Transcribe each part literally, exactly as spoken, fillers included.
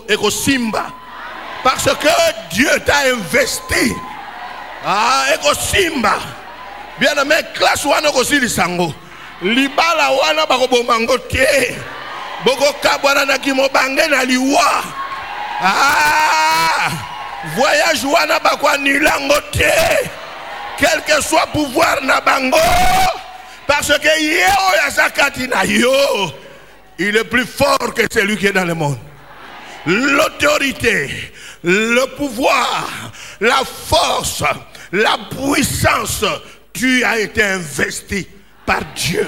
eko simba. Parce que Dieu t'a investi. Ah, eko simba. Bien aimé, classe wana ko sili sango. Libala wana bako bomango te. Boko kabwana na kimo bange na liwa. Ah, voyage wana bako anilango te. Quel que soit pouvoir na bango. Parce que yeo yazakati na yo. Il est plus fort que celui qui est dans le monde. L'autorité, le pouvoir, la force, la puissance, tu as été investi par Dieu.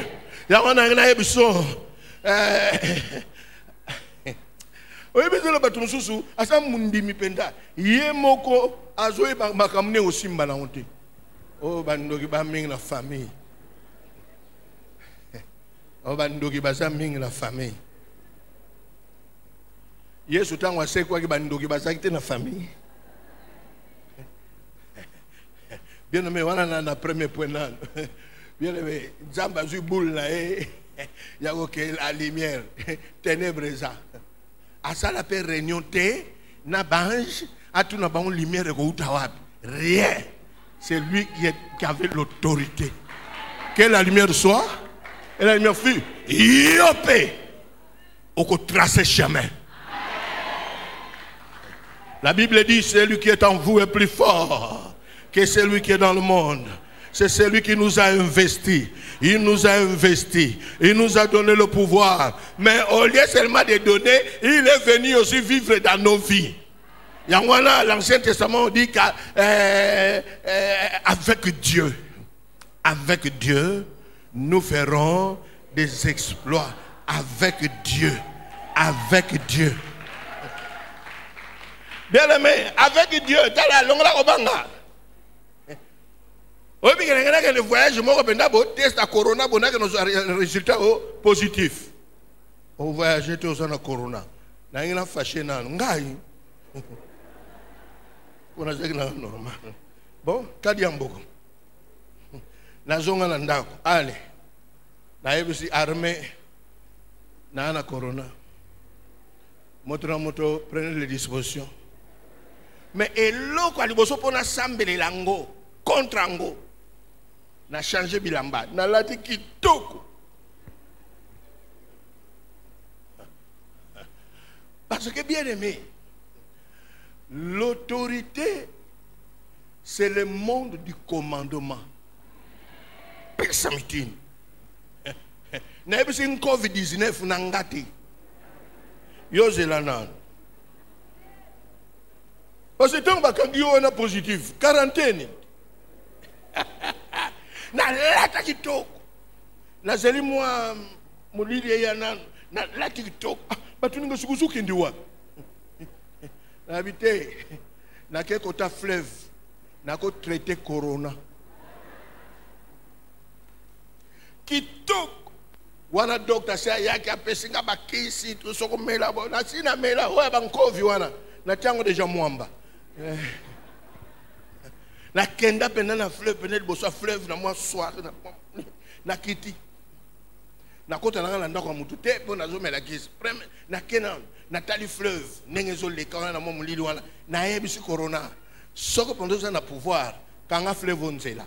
Oh, bandoki ba ming la famille. Oh, bandoki ba sa ming la famille. Yesu tangwa se kwa ki bandoki ba sa kite na famille. Bien aimé, wana na na premier point là. Bien aimé, Zamba zu boule là eh. Ya que la lumière, ténèbres ça. À ça la paix réunion te na bange, à tout na ban lumière ko utawab. Rien. C'est lui qui, est, qui avait l'autorité. Que la lumière soit, et la lumière fut, yopé, au tracé chemin. La Bible dit, celui qui est en vous est plus fort que celui qui est dans le monde. C'est celui qui nous a investis. Il nous a investis. Il nous a donné le pouvoir. Mais au lieu seulement de donner, il est venu aussi vivre dans nos vies. L'Ancien Testament dit qu'avec euh, euh, Dieu, avec Dieu, nous ferons des exploits. Avec Dieu, avec Dieu. Bien aimé, avec Dieu, dans la longue la obanga. Oui, mais que le voyage, moi, je test à Corona, pour que nos résultats positifs. On voyage tous en Corona. N'a rien fâché nan ngai. On a dit normal. Bon, Kadiamboko. Na zonga na ndako. Allez. Na ebisi armée na na corona. Moto na moto prenez les dispositions. Mais eloko aliboso pona sambele lango contre ango. Na changer bilamba. Na lati kitoko. Parce que bien aimé, l'autorité, c'est le monde du commandement. Personne. Na ebisi une covid dix-neuf nangati. Yo zelanan. Parce que tant que yo na positif, quarantaine. Na lata kitoko. Na zeli moi mulili yana na lata kitoko. Batuninga sukuzuki ndiwa. Na habité na ke kota fleuve na ko traiter corona. Kitoko wana docteur sa yaki apesinga bakisi to soko mela na sina mela oya bankovi wana na tiango deja mwamba. Na kenda pena na fleuve pena boso fleuve na moi soir na na kiti. Na kota na na ndako mutu te po na zo mela kisi. Na kena na tali fleuve nengezo le kana na mo mulili wana na yebisi corona. Soko pondo za na pouvoir kanga fleuve nzela.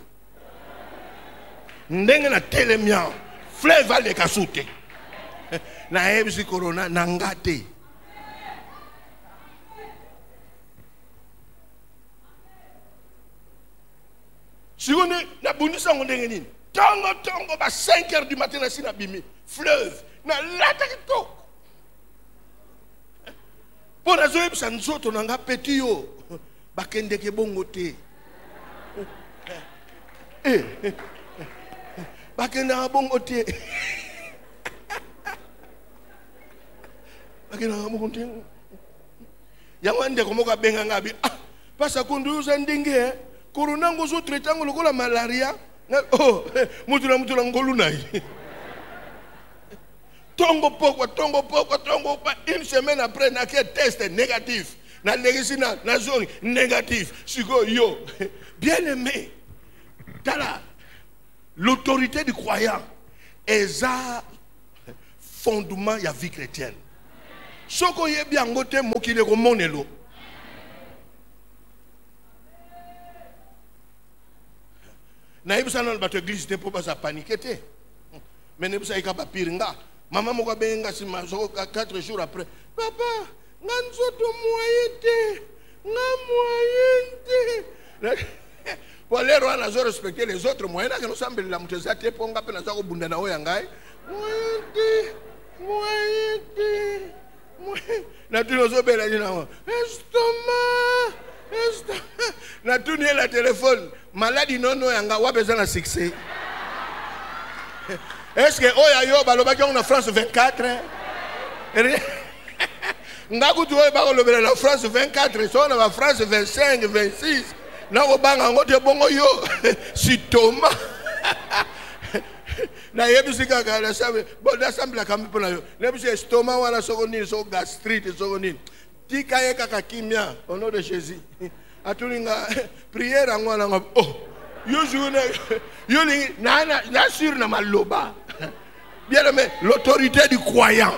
Ndenge na telemia fleuve ale kasute. Na yebisi corona na ngate. Si on est na bonisa ndenge nini? Tongo tongo ba cinq heures du matin na sina bimi fleuve na lata kitoko. Pour azo yebisa nzoto na nga petit yo bakende ke bongo te. Eh. Bakende bongo te. Bakende bongo te. Yawande komoka benga ngabi ah pasa kunduza ndenge corona ngozo tretango lokola malaria. Oh, mutula mutula ngolu nai. Tongo poko, tongo poko, tongo pa. Une semaine après, na ke test négatif. Na négatif, na zone négatif. Sigo yo. Bien aimé. Tala. L'autorité du croyant est un fondement de la vie chrétienne. Soko yebi angote mokile ko monelo. Na yebisa na bato église te po ba sa paniquer. Mais ne bisa ika ba piringa. Maman moko benga si mazoko quatre jours après. Papa, nganzoto moyete. Nga moyente. Pour les rois nazo respecter les autres moyens que nous sommes la muteza te ponga pe nazo bunda na oya ngai. Moyente. Moyente. Na tu nozo bela dina. Estomac. Estomac. Na tu ni la téléphone. Maladie non no yanga wa besoin na succès. Est-ce que oya yo balobaki en France vingt-quatre? Ngaku tu oya balobela la France vingt-quatre, so na France vingt-cinq, vingt-six. Na ko banga ngote bongo yo si Thomas. Na yebisi kaka la sabe bon da sambla kambi pona yo. Nebisi estomac wala soko nini so gastrite soko nini. Tika ye kaka kimia au nom de Jésus. Atulinga prière ngwana ngab oh yo joune yo lingi na na sur na maloba. Bien aimé, l'autorité du croyant.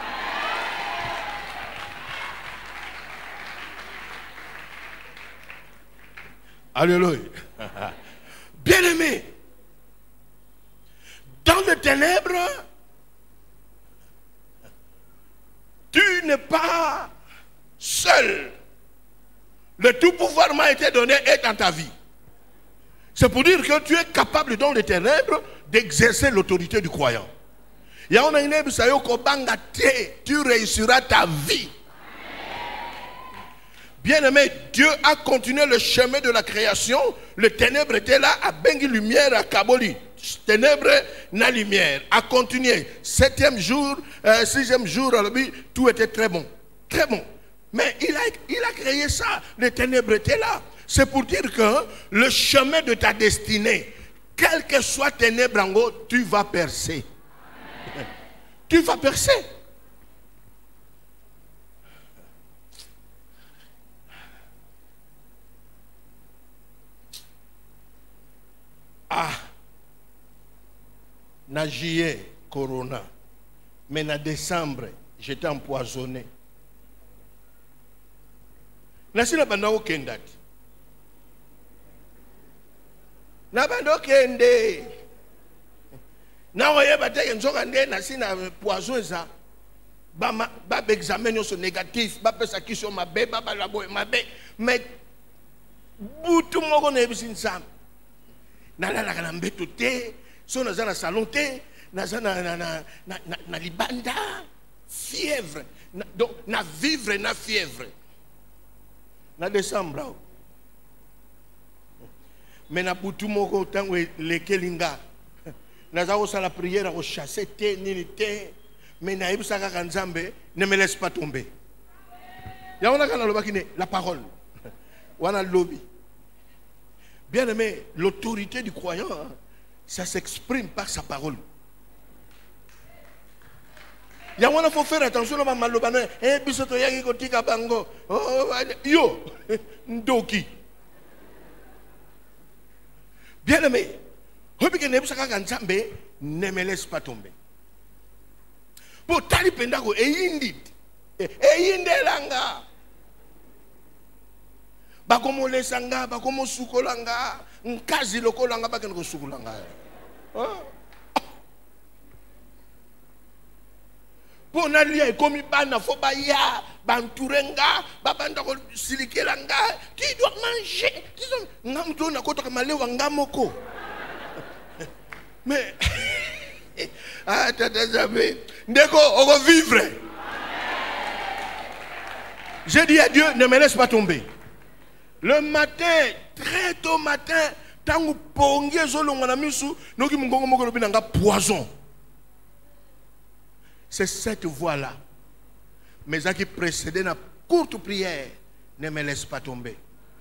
Alléluia. Bien aimé, dans les ténèbres, tu n'es pas seul. Le tout pouvoir m'a été donné et dans ta vie. C'est pour dire que tu es capable dans les ténèbres d'exercer l'autorité du croyant. Tu réussiras ta vie. Bien-aimé, Dieu a continué le chemin de la création. Le ténèbre était là, à bengi lumière, à Kaboli. Ténèbre, na lumière. A continué. Septième jour, euh, sixième jour, tout était très bon. Très bon. Mais il a, il a créé ça. Le ténèbre était là. C'est pour dire que le chemin de ta destinée, quel que soit ténèbre en haut, tu vas percer. Tu vas percer. Ah, na juillet, corona, mais na décembre, j'étais empoisonné. Nasi na banda okendati. Na banda okende. Na oye bateke nzoka nde nasi na poison za. Ba ba examen so négatif, ba pesa kiso mabe, ba ba labo mabe, mais butu moko na ebisi nzambe. Na la la mbeto te, so na za na salon te, na za na na na na, na libanda, fièvre, na, donc na vivre na fièvre. Na décembre. Mais na butu moko tango lekelinga. Na za ko sala prière ko chasser te nini te, mais na ibisa ka nzambe ne me laisse pas tomber. Ya ona kana lobaki ne la parole. Wana lobby. Bien aimé, l'autorité du croyant, hein, ça s'exprime par sa parole. Il faut faire attention à malobano. Eh, bisoto yaki kotika bango. Oh, yo, ndoki. Bien aimé, hobike nebusaka kanzambe ne me laisse pas tomber. Pour tali pendako eyindit. Eyindelanga. Bakomo lesanga, bakomo sukolanga, nkazi lokolanga bakeno sukolanga. Pour nalia komi bana fo ba ya, banturenga, babanda ko silikelanga, qui doit manger. Disons ngamto na kota kamalewa ngamoko. Mais ah tata jamais, ndeko on va vivre. J'ai dit à Dieu, ne me laisse pas tomber. Le matin, très tôt matin, tangu pongie zolonga na misu, noki mungongo moko lobi nanga poison. C'est cette voie-là. Mais ça qui précédait la courte prière, ne me laisse pas tomber.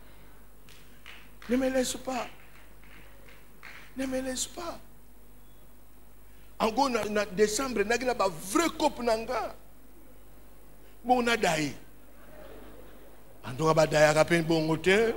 Ne me laisse pas. Ne me laisse pas. En gros, en décembre, il y a un vrai couple. Bon, on a d'ailleurs. En tout cas, il y a un bon côté.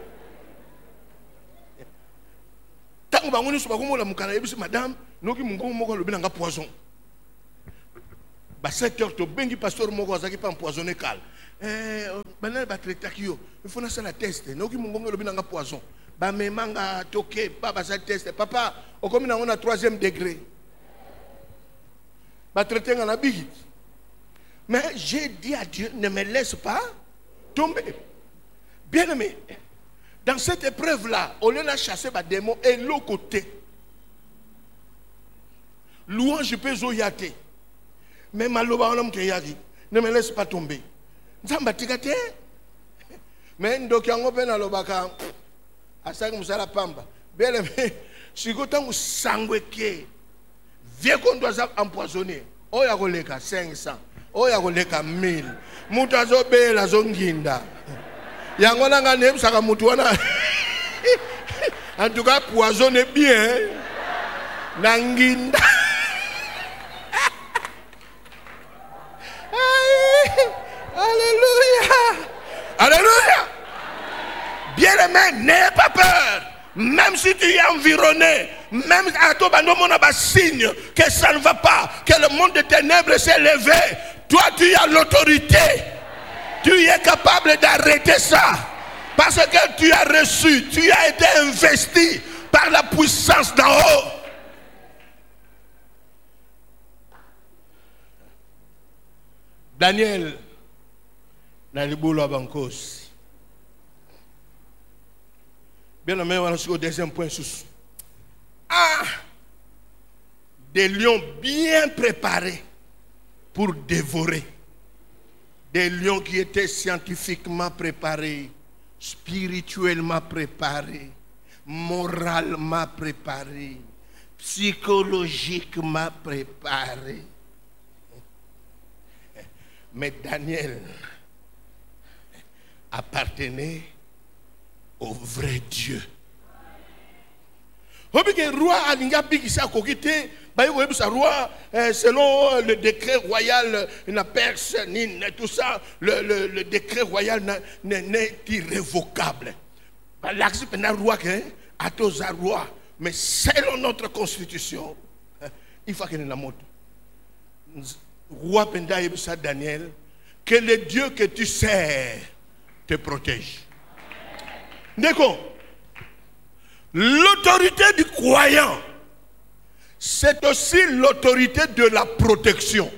Tant que vous avez un madame, nous avons un poison. Bah sept heures, tu bengi pasteur moko qui pas empoisonné cal. Eh, banal ba traiter kio. Il faut na la test. No ki mungongo lobi nanga poison. Ba memanga toke pas ba ça test. Papa, au comme on a troisième degré. Ba traiter ngana bigi. Mais j'ai dit à Dieu, ne me laisse pas tomber. Bien aimé, dans cette épreuve-là, au lieu de chasser les démons, et l'autre côté, louange peut zoyate. Mais maloba on ne me laisse pas tomber. Nzamba tikate. Mais ndoki yango pe na lobaka asaki musala pamba. Bien aimé, si kotangu sangweke, vieux qu'on doit empoisonner. Oya koleka cinq cents. Oya koleka mille. Mutu azobela zonginda. Yango nanga nebsaka mutu wana. En tout cas poisonne bien. Nanginda. Alléluia. Alléluia. Bien-aimé, n'aie pas peur. Même si tu es environné, même à toi, on a un signe que ça ne va pas, que le monde des ténèbres s'est levé. Toi, tu as l'autorité. Tu es capable d'arrêter ça. Parce que tu as reçu, tu as été investi par la puissance d'en haut. Daniel, dans le boulot à Bankos. Bien aimé, on va au deuxième point. Ah, des lions bien préparés pour dévorer. Des lions qui étaient scientifiquement préparés, spirituellement préparés, moralement préparés, psychologiquement préparés. Mais Daniel appartenait au vrai Dieu. Le roi Alinga Bigisa Kokite, roi, selon le décret royal, la Perse, tout ça, le, le, le décret royal n'est irrévocable. L'axe est un roi, un roi, mais selon notre constitution, il faut qu'il y ait la mode. Roi Penda Ebsa Daniel, que le Dieu que tu sers te protège. D'accord. L'autorité du croyant, c'est aussi l'autorité de la protection.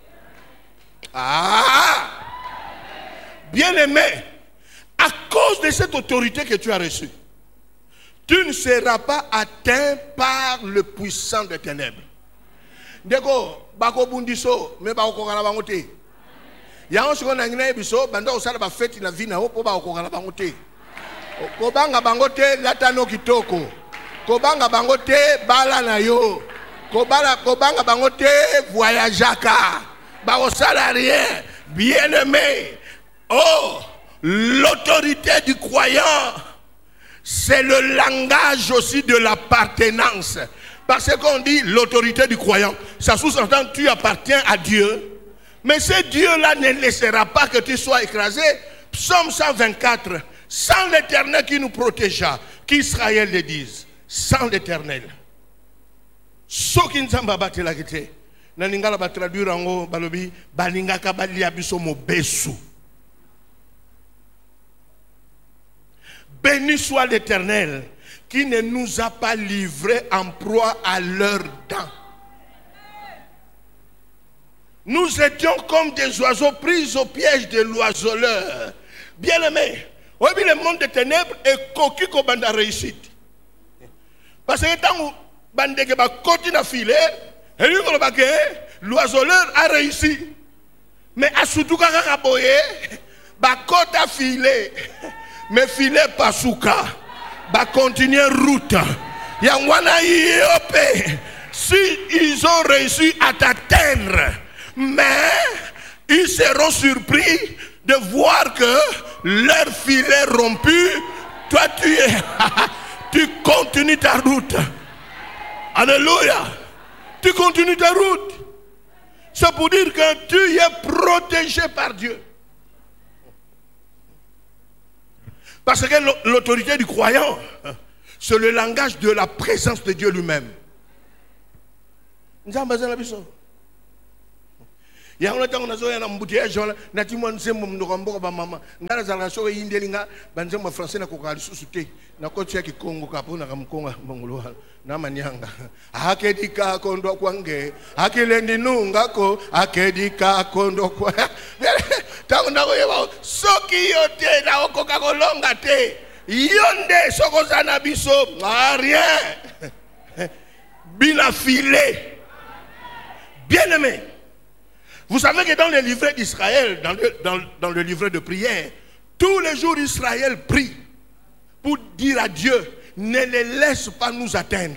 Ah! Bien-aimé, à cause de cette autorité que tu as reçue, tu ne seras pas atteint par le puissant des ténèbres. D'accord, bako bundiso, mais bako kokala bangote. Ya on se kona ngina biso, banda osala ba fête na vie na ho po ba kokala bangote. Kobanga bangote latano kitoko. Kobanga bangote bala na yo. Kobala kobanga bangote voyageaka. Ba osala rien. Bien-aimé. Oh, l'autorité du croyant, c'est le langage aussi de l'appartenance. Parce qu'on dit l'autorité du croyant, ça sous-entend que tu appartiens à Dieu. Mais ce Dieu-là ne laissera pas que tu sois écrasé. Psaume cent vingt-quatre. Sans l'Éternel qui nous protégea, qu'Israël le dise. Sans l'Éternel. Ce qui nous a battu la guité. Naningala ba traduire en balobi balinga kabali abiso mo besu. Béni soit l'Éternel qui ne nous a pas livrés en proie à leurs dents. Nous étions comme des oiseaux pris au piège de l'oiseleur. Bien-aimés, oui, le monde des ténèbres est coquille comme bande réussite. Parce que tant que bande continue à filer, l'oiseleur a réussi. Mais à Soudou Kakaboye, ba côte a filé, mais filé pas souka. Va continuer route. Yangwana Yope. Si ils ont réussi à t'atteindre, mais ils seront surpris de voir que leur filet rompu, toi tu es, tu continues ta route. Alléluia. Tu continues ta route. C'est pour dire que tu es protégé par Dieu. Parce que l'autorité du croyant, c'est le langage de la présence de Dieu lui-même. Ya on attend on a zoé un embouteillage na ti mo nzembo mndokombo ba mama ngala za la so yindelinga banzembo français na kokali susute na kocha ki Kongo kapona kamkonga mongolo na manyanga akedika kondo kwange akilendi nungako akedika kondo kwa tangu ndako yeba soki yote na okoka kolonga te yonde sokozana biso rien bina filé bien-aimé. Vous savez que dans le livret d'Israël, dans le, dans, dans le livret de prière, tous les jours Israël prie pour dire à Dieu, ne les laisse pas nous atteindre.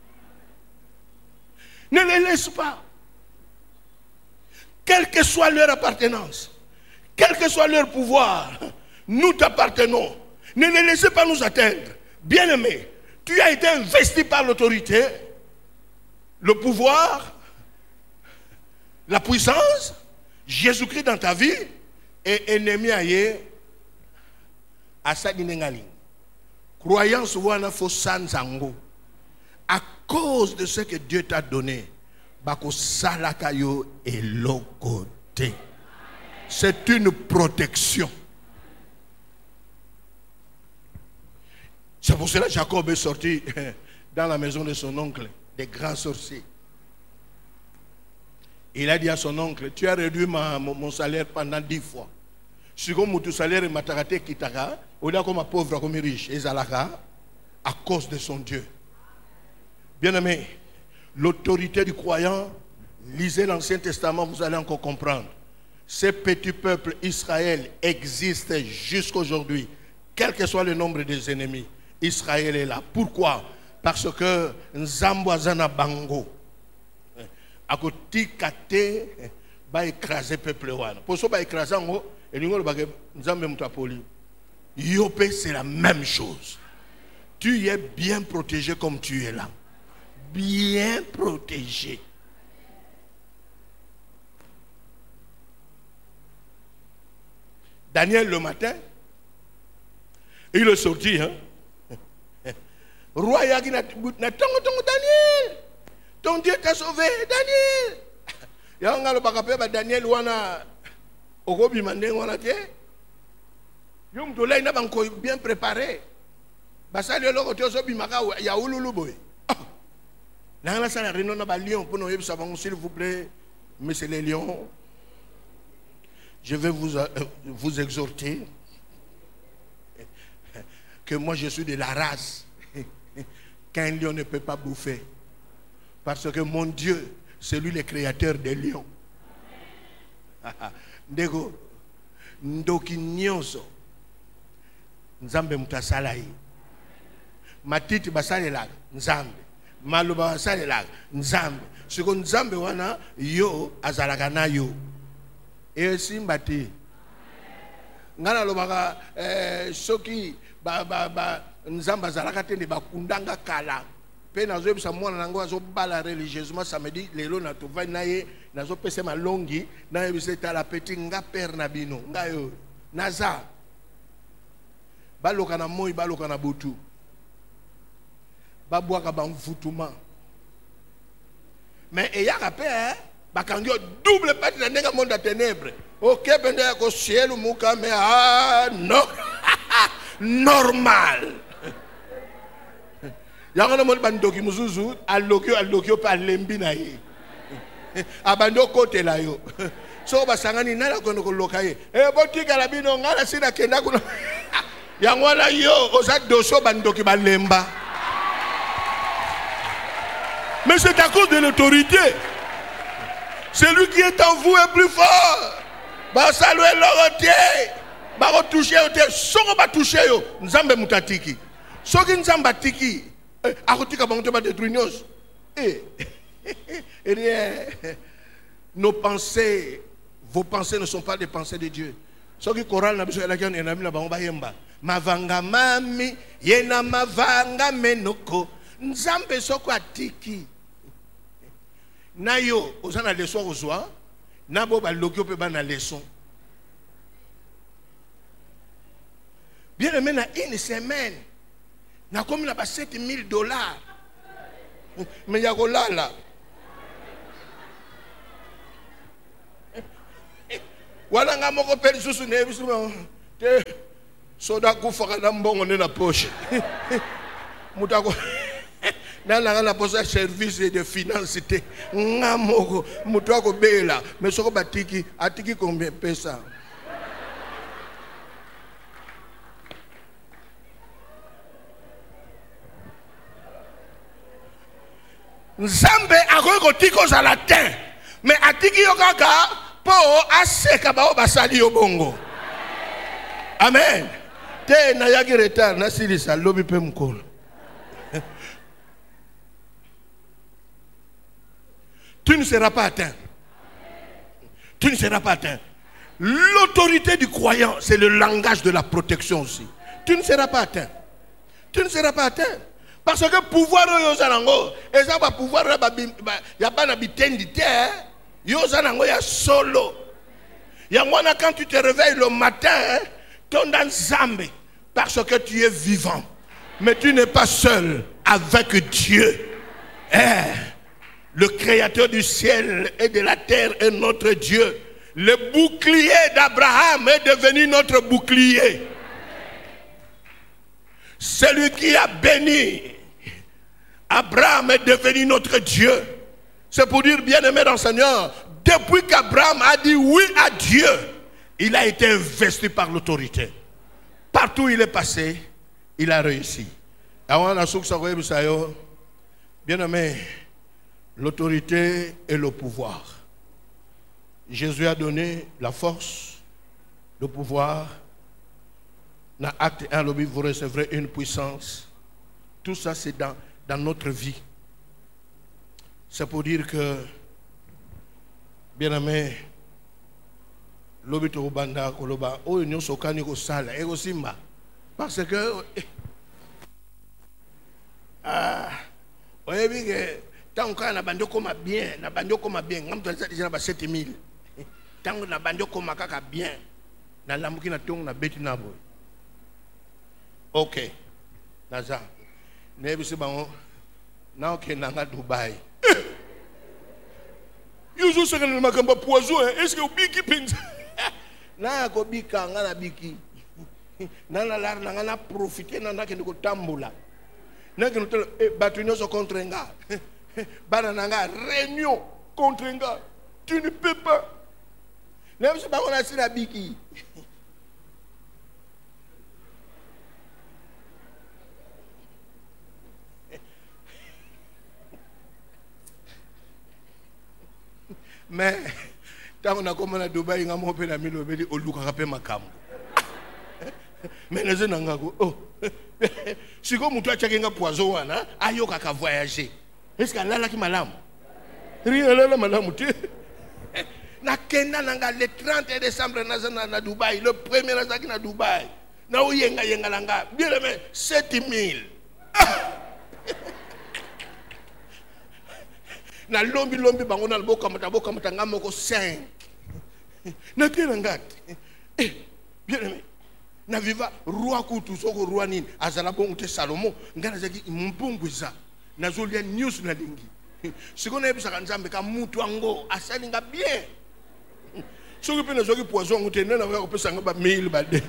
Ne les laisse pas. Quelle que soit leur appartenance, quel que soit leur pouvoir, nous t'appartenons. Ne les laissez pas nous atteindre. Bien-aimé, tu as été investi par l'autorité, le pouvoir, la puissance, Jésus-Christ dans ta vie, et ennemi aye asadinengali. Croyance wana fo sanzango. À cause de ce que Dieu t'a donné, bako salakayo et lokote. C'est une protection. C'est pour cela que Jacob est sorti dans la maison de son oncle, des grands sorciers. Il a dit à son oncle, tu as réduit ma, mon, mon salaire pendant dix fois. Si comme mon salaire est matarate kitaka, on a comme un pauvre comme riche, et zalaka, à cause de son Dieu. Bien-aimé, l'autorité du croyant, lisez l'Ancien Testament, vous allez encore comprendre. Ce petit peuple Israël existe jusqu'aujourd'hui, quel que soit le nombre des ennemis. Israël est là. Pourquoi? Parce que Nzambo azana bango. Akotikate ba écraser peuple wana. Pour ça ba écraser ngo et ngolo ba Nzambe mutapoli. Yopé c'est la même chose. Tu es bien protégé comme tu es là. Bien protégé. Daniel le matin, il est sorti, hein. Roi Yagi na tongo tongo Daniel. Ton Dieu t'a sauvé, Daniel. Yanga le bakape ba Daniel wana okobi mandeng wana te. Yom to lai na banko bien préparé. Basali loko te so bimaka ya ululu boy. Na la sala réunion na ba lion pour nous yebisa bango s'il vous plaît, monsieur les lions. Je vais vous euh, vous exhorter que moi je suis de la race qu'un lion ne peut pas bouffer. Parce que mon Dieu, c'est lui le créateur des lions. Ndego, ndoki nyonso, Nzambe mutasalai. Matiti basalela, Nzambe. Maluba basalela, Nzambe. Siko Nzambe wana, yo azalaka na yo. E simbati. Ngana lobaka, eh, soki, ba, ba, ba, Nzamba azalaka tende bakundanga kala. Pe nazo bisa mwana nango azo bala religieusement samedi lelo na to vai naye nazo pese malongi na yebise tala petit nga père na bino nga yo naza baloka na moi baloka na butu babwaka ba mfutuma mais eyaka pe hein bakangyo double partie na nenga monde à ténèbres OK bende ko ciel muka mais ah non normal. Yangana mo bandoki muzuzu alokyo alokyo pa lembi na ye abando kote la yo so basangani nala kono ko lokaye e botika la bino ngala sina kenda kuno yangwana yo oza doso bandoki balemba. Mais c'est à cause de l'autorité. Celui qui est en vous est plus fort. Ba saluer l'autorité. Ba retoucher autorité soko ba toucher yo Nzambe mutatiki soki Nzamba tiki akotika bango te ba détruire nyos eh rien. Nos pensées, vos pensées ne sont pas des pensées de Dieu. Soki choral na biso elaki na na bango ba yemba mavanga mami yena mavanga menoko Nzambe soko atiki na yo ozana leçon ozwa na bo ba lokyo pe ba na leçon. Bien aimé, na une semaine, na comme na ba sept mille dollars. Mais ya ko lala. wana nga moko pe lisusu na yebiso te soda kufaka na mbongo ne na poche mutako nana na poche service de finance te nga moko mutako bela mais soko batiki atiki combien pesa Nzambe akoki kotika ozala te mais atiki yo kaka po aseka bao basali yo bongo. Amen. Te na yaki retard na silisa lobi pe mkono. Tu ne seras pas atteint. Tu ne seras pas atteint. L'autorité du croyant, c'est le langage de la protection aussi. Tu ne seras pas atteint. Tu ne seras pas atteint. Parce que pouvoir yo zanango, et ça va pouvoir ya bana bitendi te, yo zanango ya solo. Ya mwana quand tu te réveilles le matin, ton dans Zambé, parce que tu es vivant. Mais tu n'es pas seul avec Dieu. Eh, le créateur du ciel et de la terre est notre Dieu. Le bouclier d'Abraham est devenu notre bouclier. Celui qui a béni Abraham est devenu notre Dieu. C'est pour dire, bien-aimé dans le Seigneur, depuis qu'Abraham a dit oui à Dieu, il a été investi par l'autorité. Partout où il est passé, il a réussi. Bien-aimé, l'autorité et le pouvoir. Jésus a donné la force, le pouvoir. Dans Acte un, vous recevrez une puissance. Tout ça, c'est dans, dans notre vie. C'est pour dire que, bien aimé, l'obito banda koloba, oh union sokani ko sala, ego simba, parce que, ah, oye bi que tant qu'on a bandi comme bien, na bandi comme bien, ngam to déjà na sept mille, tant qu'on a bandi comme kaka bien, na lamuki na tong na beti na boy. Ok, naza. Nebi se bango. Na ok nanga Dubai. Yuzu se kana makamba poison. Est-ce que biki penza? Na ko bika ngana biki. Na na lar na ngana profiter na na kende ko tambola. Na kende to e batunyo so contre nga. Bana nanga réunion contre nga. Tu ne peux pas. Nebi se bango na sina biki. Mais tant qu'on a commencé à Dubaï, on a monté la mille et on a rappelé ma cam. Mais les gens ont oh, si comme toi tu as un poison, aïe kaka voyager. Est-ce qu'elle a là qui malam? Rien là là malam tu. Na Kenya nanga le trente décembre na Dubaï, le premier na Dubaï. Na où yenga yenga langa, bien mais sept mille. Na lombi lombi bango na boka mata boka mata ngamoko cinq na tena ngati eh bien aimé na viva roi kutu soko roi nini azala bongo te Salomo ngana zaki mpungwiza na zolia news na lingi sikona ebisa kanzambe ka mutu ango asalinga bien soki pe na zoki poison ngote na na ko pesa ngaba mille ba de.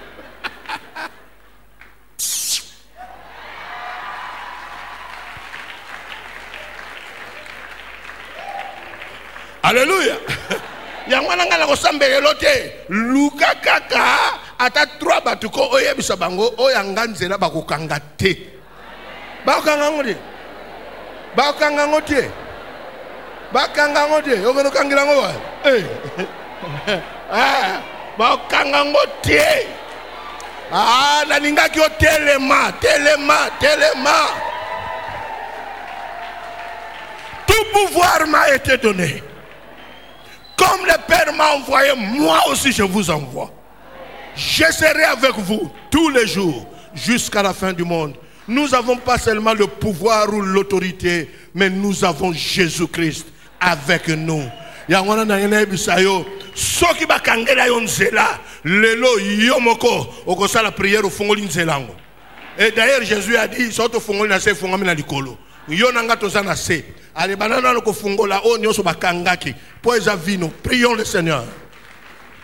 Alléluia. Yangwana ngala ko sambele lote. Luka kaka ata trois batuko oyebisa bango oyanga nzela bakokanga te. Bakanga ngode. Bakanga ngode. Bakanga ngode. Yogono kangira ngo. Eh. Ah, bakanga ngode. Ah, na ninga ki telema, telema, telema. Tout pouvoir m'a été donné. Comme le Père m'a envoyé, moi aussi je vous envoie. Je serai avec vous tous les jours jusqu'à la fin du monde. Nous n'avons pas seulement le pouvoir ou l'autorité, mais nous avons Jésus-Christ avec nous. Yangwana na ngene bisayo soki bakangela yo nzela lelo yomoko okosa la prière au fongoli nzelango. Et d'ailleurs Jésus a dit soto fongoli na se fongami na likolo. Yo nanga toza na se. Allez banana ko fongola o nyoso bakangaki. Po eza vino. Prions le Seigneur.